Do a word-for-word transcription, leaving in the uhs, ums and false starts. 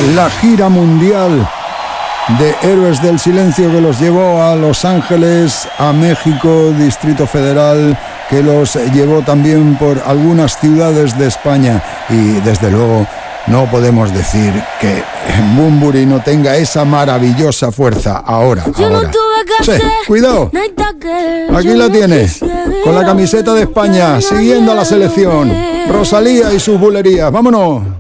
la gira mundial de Héroes del Silencio que los llevó a Los Ángeles, a México, Distrito Federal, que los llevó también por algunas ciudades de España. Y desde luego no podemos decir que Bunbury no tenga esa maravillosa fuerza ahora. ahora. Sí, cuidado, aquí la tiene, con la camiseta de España, siguiendo a la selección. Rosalía y sus bulerías, vámonos.